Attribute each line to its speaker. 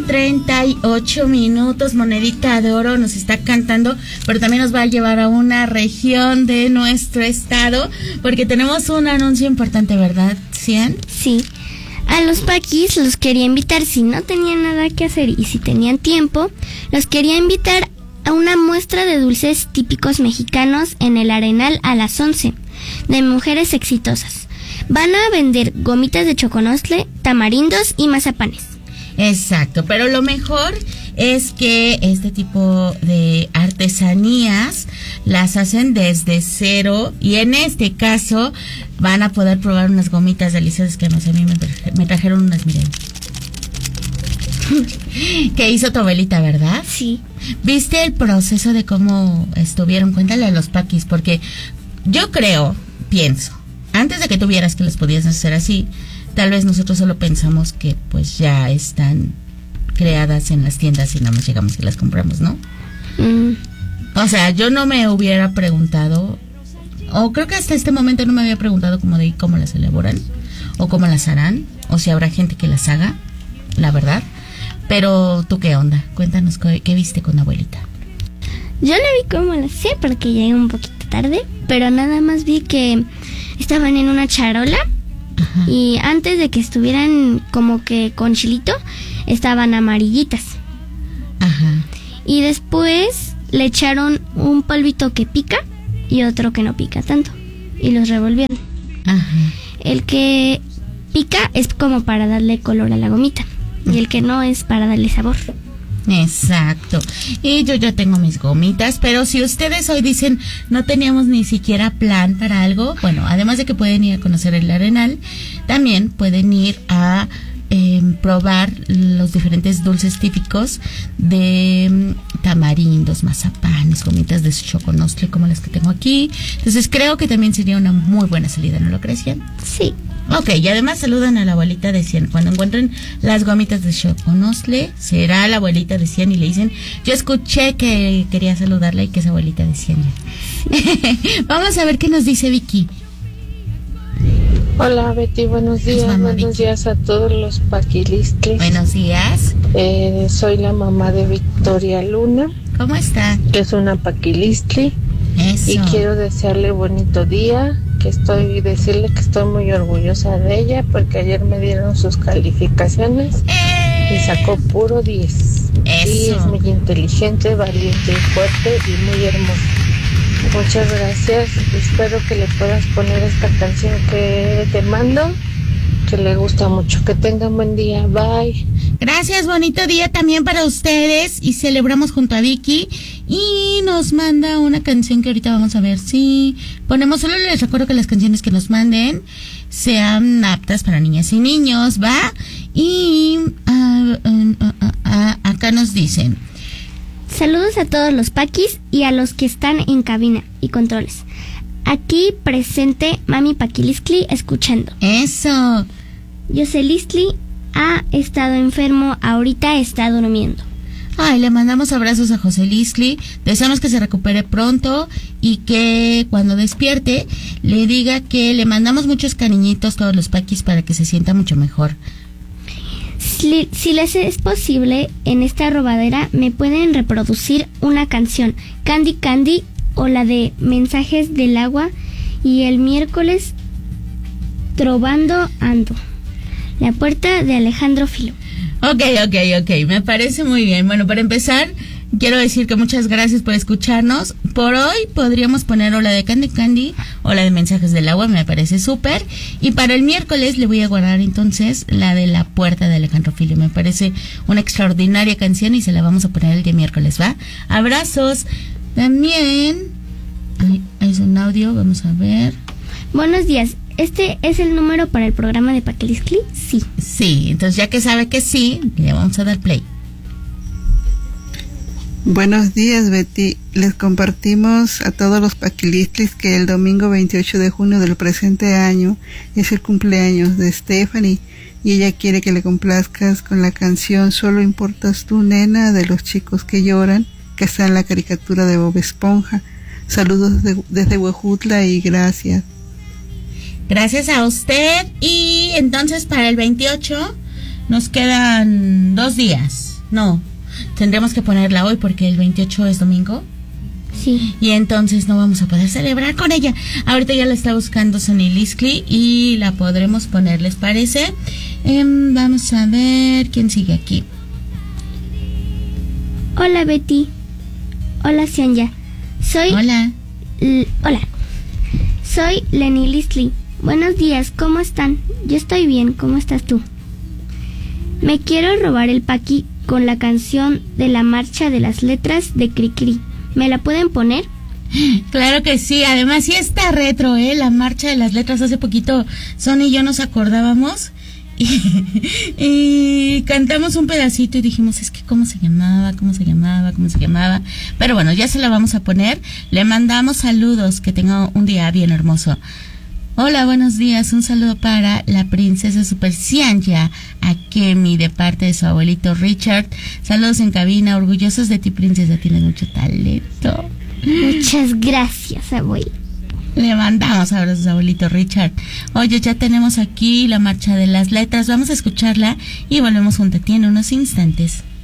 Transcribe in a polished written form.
Speaker 1: 38 Monedita de Oro nos está cantando, pero también nos va a llevar a una región de nuestro estado, porque tenemos un anuncio importante, ¿verdad, Cian?
Speaker 2: Sí. A los paquis los quería invitar, si no tenían nada que hacer y si tenían tiempo, los quería invitar a una muestra de dulces típicos mexicanos en el Arenal a las 11, de mujeres exitosas. Van a vender gomitas de choconostle, tamarindos y mazapanes.
Speaker 1: Exacto, pero lo mejor es que este tipo de artesanías las hacen desde cero, y en este caso van a poder probar unas gomitas deliciosas que no sé, a mí me trajeron unas, miren, que hizo tu abuelita, ¿verdad?
Speaker 2: Sí.
Speaker 1: ¿Viste el proceso de cómo estuvieron? Cuéntale a los paquis, porque yo pienso, antes de que tuvieras que los podías hacer así, tal vez nosotros solo pensamos que pues ya están creadas en las tiendas y nada más llegamos y las compramos, ¿no? O sea, yo no me hubiera preguntado, o creo que hasta este momento no me había preguntado como de cómo las elaboran, o cómo las harán, o si habrá gente que las haga, la verdad. Pero tú, ¿qué onda? Cuéntanos qué viste con abuelita.
Speaker 2: Yo no vi cómo las hacía porque llegué un poquito tarde, pero nada más vi que estaban en una charola. Ajá. Y antes de que estuvieran como que con chilito, estaban amarillitas.
Speaker 1: Ajá.
Speaker 2: Y después le echaron un polvito que pica y otro que no pica tanto, y los revolvieron.
Speaker 1: Ajá.
Speaker 2: El que pica es como para darle color a la gomita, y el que no es para darle sabor.
Speaker 1: Exacto. Y yo ya tengo mis gomitas, pero si ustedes hoy dicen no teníamos ni siquiera plan para algo, bueno, además de que pueden ir a conocer el Arenal, también pueden ir a probar los diferentes dulces típicos de tamarindos, mazapanes, gomitas de choconostle como las que tengo aquí. Entonces creo que también sería una muy buena salida, ¿no lo crees, Cian?
Speaker 2: Sí.
Speaker 1: Ok, y además saludan a la abuelita de Cian. Cuando encuentren las gomitas de choconostle, será la abuelita de Cian y le dicen, yo escuché que quería saludarla y que es abuelita de Cian. Vamos a ver qué nos dice Vicky.
Speaker 3: Hola Betty, buenos días.
Speaker 1: Mamá,
Speaker 3: buenos
Speaker 1: Vicky.
Speaker 3: Días a todos los paquilistles.
Speaker 1: Buenos días.
Speaker 3: Soy la mamá de Victoria Luna,
Speaker 1: ¿Cómo está?
Speaker 3: que es una paquilistli.
Speaker 1: Eso.
Speaker 3: Y quiero desearle bonito día, decirle que estoy muy orgullosa de ella porque ayer me dieron sus calificaciones y sacó puro 10.
Speaker 1: Eso.
Speaker 3: Y es muy inteligente, valiente y fuerte y muy hermosa. Muchas gracias, espero que le puedas poner esta canción que te mando, que le gusta mucho. Que tengan buen día, bye.
Speaker 1: Gracias, bonito día también para ustedes, y celebramos junto a Vicky, y nos manda una canción que ahorita vamos a ver si ponemos. Solo les recuerdo que las canciones que nos manden sean aptas para niñas y niños, ¿va? Y acá nos dicen:
Speaker 2: Saludos a todos los paquis y a los que están en cabina y controles. Aquí presente Mami Paquilistli escuchando.
Speaker 1: Eso.
Speaker 2: Yoselistli ha estado enfermo, ahorita está durmiendo.
Speaker 1: Ay, le mandamos abrazos a José Lisli, deseamos que se recupere pronto y que cuando despierte le diga que le mandamos muchos cariñitos todos los paquis para que se sienta mucho mejor.
Speaker 2: Si les es posible, en esta robadera me pueden reproducir una canción, Candy Candy, o la de Mensajes del Agua, y el miércoles Trovando Ando, La Puerta de Alejandro Filo.
Speaker 1: Ok, me parece muy bien. Bueno, para empezar, quiero decir que muchas gracias por escucharnos. Por hoy podríamos poner o la de Candy Candy o la de Mensajes del Agua, me parece súper. Y para el miércoles le voy a guardar entonces la de La Puerta de Alejandro Filio. Me parece una extraordinaria canción y se la vamos a poner el día miércoles, ¿va? Abrazos. También es un audio, vamos a ver.
Speaker 2: Buenos días, ¿este es el número para el programa de Paquilistli? Sí.
Speaker 1: Sí, entonces ya que sabe que sí, le vamos a dar play.
Speaker 4: Buenos días, Betty. Les compartimos a todos los paquilistlis que el domingo 28 de junio del presente año es el cumpleaños de Stephanie y ella quiere que le complazcas con la canción Solo importas tú, nena, de Los Chicos que Lloran, que está en la caricatura de Bob Esponja. Saludos desde Huejutla y gracias.
Speaker 1: Gracias a usted. Y entonces para el 28 nos quedan 2 días. No, tendremos que ponerla hoy porque el 28 es domingo.
Speaker 2: Sí.
Speaker 1: Y entonces no vamos a poder celebrar con ella. Ahorita ya la está buscando Sonny Liskley y la podremos poner, ¿les parece? Vamos a ver quién sigue aquí.
Speaker 2: Hola Betty. Hola Cianya.
Speaker 1: Hola.
Speaker 2: Hola. Soy Lenny Liskley. Buenos días, ¿cómo están? Yo estoy bien, ¿cómo estás tú? Me quiero robar el paqui con la canción de la Marcha de las Letras de Cricri. ¿Me la pueden poner?
Speaker 1: Claro que sí, además sí está retro, la Marcha de las Letras. Hace poquito Sonny y yo nos acordábamos y cantamos un pedacito y dijimos, es que cómo se llamaba. Pero bueno, ya se la vamos a poner. Le mandamos saludos, que tenga un día bien hermoso. Hola, buenos días, un saludo para la princesa Super Cianya Akemi de parte de su abuelito Richard. Saludos en cabina, orgullosos de ti, princesa, tienes mucho talento.
Speaker 2: Muchas gracias, abuelo.
Speaker 1: Le mandamos abrazos a abuelito Richard. Oye, ya tenemos aquí la Marcha de las Letras, vamos a escucharla y volvemos junto a ti en unos instantes.